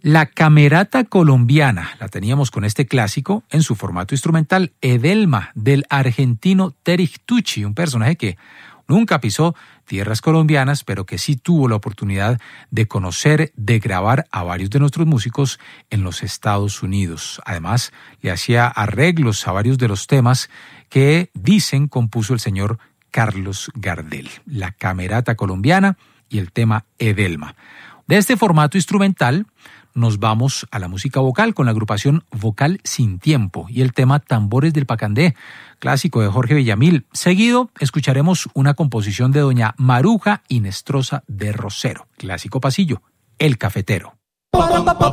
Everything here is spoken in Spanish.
La Camerata Colombiana la teníamos con este clásico en su formato instrumental, Edelma, del argentino Terry Tucci, un personaje que nunca pisó tierras colombianas, pero que sí tuvo la oportunidad de conocer, de grabar a varios de nuestros músicos en los Estados Unidos. Además, le hacía arreglos a varios de los temas que dicen compuso el señor Carlos Gardel. La Camerata Colombiana y el tema Edelma. De este formato instrumental nos vamos a la música vocal con la agrupación Vocal Sin Tiempo y el tema Tambores del Pacandé, clásico de Jorge Villamil. Seguido escucharemos una composición de doña Maruja Inestrosa de Rosero, clásico pasillo, El Cafetero.